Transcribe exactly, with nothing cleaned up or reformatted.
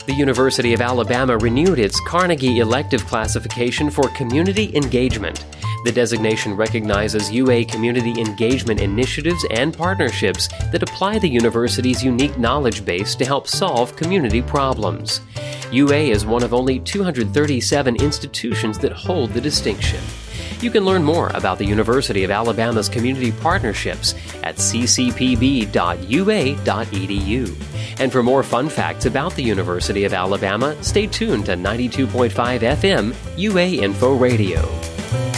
The University of Alabama renewed its Carnegie elective classification for community engagement. The designation recognizes U A community engagement initiatives and partnerships that apply the university's unique knowledge base to help solve community problems. U A is one of only two hundred thirty-seven institutions that hold the distinction. You can learn more about the University of Alabama's community partnerships at c c p b dot u a dot e d u. And for more fun facts about the University of Alabama, stay tuned to ninety-two point five F M U A Info Radio.